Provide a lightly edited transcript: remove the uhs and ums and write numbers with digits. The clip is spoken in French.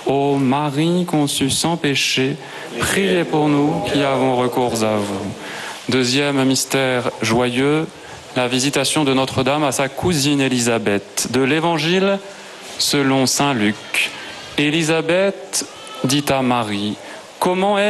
Ô Marie conçue sans péché, priez pour nous qui avons recours à vous. Deuxième mystère joyeux, la visitation de Notre-Dame à sa cousine Élisabeth. De l'Évangile selon saint Luc. Élisabeth dit à Marie, comment